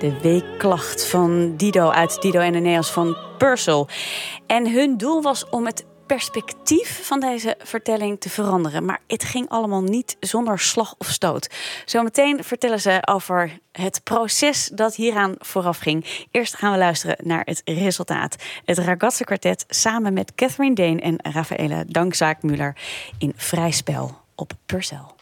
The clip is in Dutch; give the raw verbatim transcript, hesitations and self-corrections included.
de weekklacht van Dido uit Dido en Aeneas van Purcell. En hun doel was om het perspectief van deze vertelling te veranderen. Maar het ging allemaal niet zonder slag of stoot. Zometeen vertellen ze over het proces dat hieraan vooraf ging. Eerst gaan we luisteren naar het resultaat. Het Ragazze Kwartet samen met Catherine Dane en Raffaele Dankzaak-Müller in Vrij Spel op Purcell.